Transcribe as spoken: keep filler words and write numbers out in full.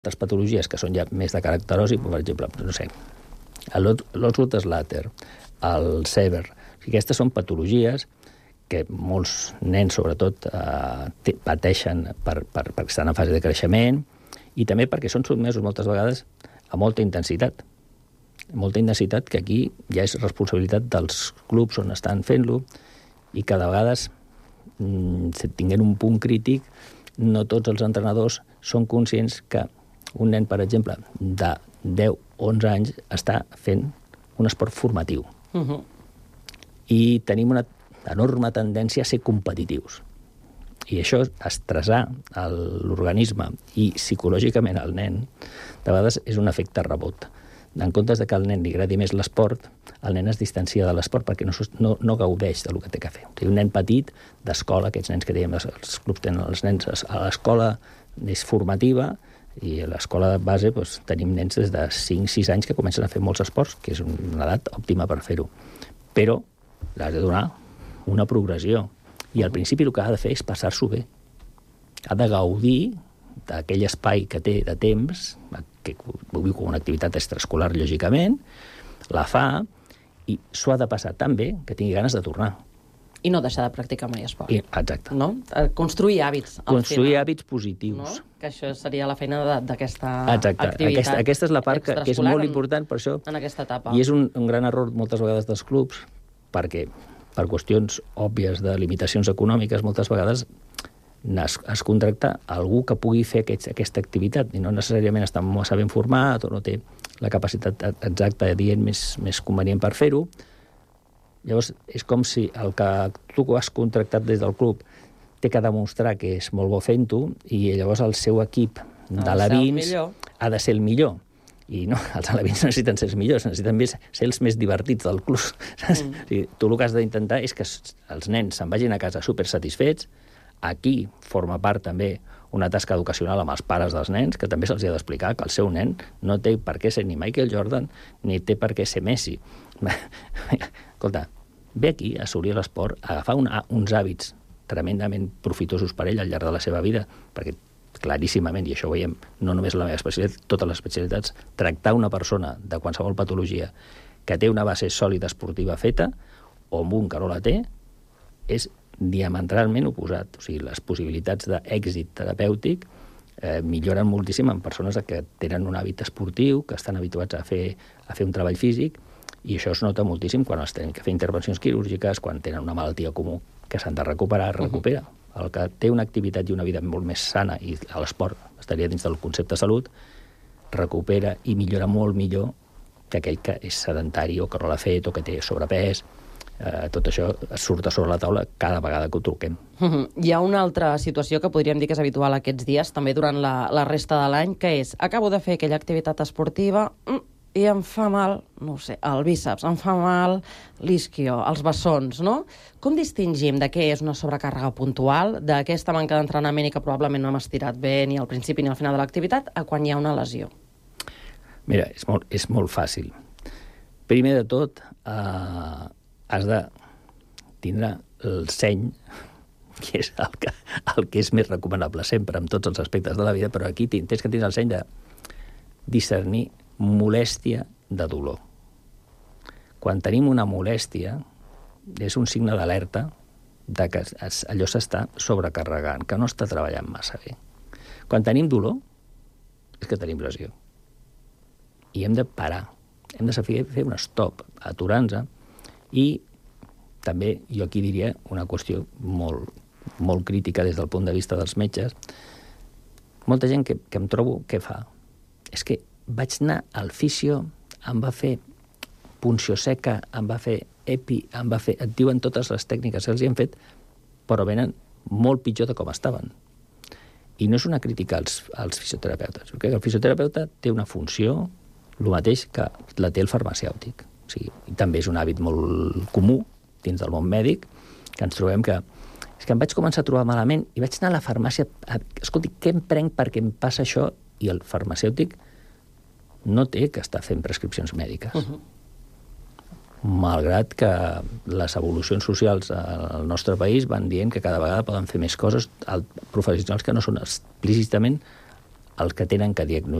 altres patologies que són ja més de caràcter osi, per exemple, no sé, l'Osgood-Schlatter, el Sever. Aquestes són patologies que molts nens, sobretot, eh, pateixen per, per, perquè estan en fase de creixement i també perquè són sotmesos moltes vegades a molta intensitat. Molta intensitat que aquí ja és responsabilitat dels clubs on estan fent-lo i cada vegades, si tinguent un punt crític, no tots els entrenadors són conscients que un nen, per exemple, de deu o onze anys està fent un esport formatiu. Uh-huh. I tenim una enorme tendència a ser competitius. I això, estressar l'organisme i psicològicament al nen, de vegades és un efecte rebot. En comptes de que al nen li agradi més l'esport, el nen es distancia de l'esport perquè no, no, no gaudeix del que té que fer. O sigui, un nen petit d'escola, aquests nens que dèiem, els clubs tenen els nens a l'escola és formativa i a l'escola de base doncs, tenim nens des de cinc sis anys que comencen a fer molts esports, que és una edat òptima per fer-ho. Però l'has de donar una progressió. I al principi el que ha de fer és passar-s'ho bé. Ha de gaudir d'aquell espai que té de temps, que ho viu com una activitat extraescolar, lògicament, la fa i s'ho ha de passar tan bé que tingui ganes de tornar. I no deixar de practicar mai esport. I, exacte. No? Construir hàbits. Construir hàbits positius. No? Que això seria la feina d'aquesta exacte. activitat. Aquesta, aquesta és la part que, que és molt important per això. En aquesta etapa. I és un, un gran error moltes vegades dels clubs, perquè per qüestions òbvies de limitacions econòmiques, moltes vegades es, es contracta algú que pugui fer aquest, aquesta activitat i no necessàriament està massa ben format o no té la capacitat exacta dient més, més convenient per fer-ho. Llavors, és com si el que tu has contractat des del club té que demostrar que és molt bo fent-ho i llavors el seu equip d'alevins ha de ser el millor. I no, els alevins necessiten ser els millors, necessiten més, ser els més divertits del club. Mm. O sigui, tu el que has d'intentar és que els nens se'n vagin a casa supersatisfets. Aquí forma part també una tasca educacional amb els pares dels nens, que també se'ls ha d'explicar que el seu nen no té per què ser ni Michael Jordan ni té per què ser Messi. Escolta, ve aquí a assolir l'esport, a agafar una, uns hàbits tremendament profitosos per ell al llarg de la seva vida, perquè claríssimament, i això ho veiem no només la meva especialitat, totes les especialitats, tractar una persona de qualsevol patologia que té una base sòlida esportiva feta o amb un que no la té, és diametralment oposat. O sigui, les possibilitats d'èxit terapèutic eh, milloren moltíssim en persones que tenen un hàbit esportiu, que estan habituats a fer, a fer un treball físic, i això es nota moltíssim quan es tenen que fer intervencions quirúrgiques, quan tenen una malaltia comú que s'han de recuperar, recupera. Uh-huh. El que té una activitat i una vida molt més sana, i l'esport estaria dins del concepte de salut, recupera i millora molt millor que aquell que és sedentari o que no l'ha fet o que té sobrepès. Eh, tot això surt a sobre la taula cada vegada que ho truquem. Uh-huh. Hi ha una altra situació que podríem dir que és habitual aquests dies, també durant la, la resta de l'any, que és, acabo de fer aquella activitat esportiva i em fa mal, no ho sé, el bíceps, em fa mal l'isquio, els bessons, no? Com distingim de què és una sobrecàrrega puntual, d'aquesta manca d'entrenament i que probablement no hem estirat bé ni al principi ni al final de l'activitat, a quan hi ha una lesió? Mira, és molt, és molt fàcil. Primer de tot, eh, has de tindre el seny, que és el que, el que és més recomanable sempre en tots els aspectes de la vida, però aquí tens que tindre el seny de discernir molèstia de dolor. Quan tenim una molèstia, és un signe d'alerta de que allò s'està sobrecarregant, que no està treballant massa bé. Quan tenim dolor, és que tenim lesió. I hem de parar, hem de saber fer un stop, aturar-nos, i també jo aquí diria una qüestió molt, molt crítica des del punt de vista dels metges. Molta gent que, que em trobo, què fa? És que vaig anar al fisio, em va fer punció seca, em va fer epi, em va fer... Et diuen totes les tècniques que els hi han fet, però venen molt pitjor de com estaven. I no és una crítica als, als fisioterapeutes. Crec que el fisioterapeuta té una funció, el mateix que la té el farmacèutic. O sigui, i també és un hàbit molt comú dins del món mèdic, que ens trobem que... És que em vaig començar a trobar malament i vaig anar a la farmàcia... A, escolti, què em prenc perquè em passa això? I el farmacèutic no té que estar fent prescripcions mèdiques. Uh-huh. Malgrat que les evolucions socials al nostre país van dient que cada vegada poden fer més coses professionals que no són explícitament els que tenen que diagnosticar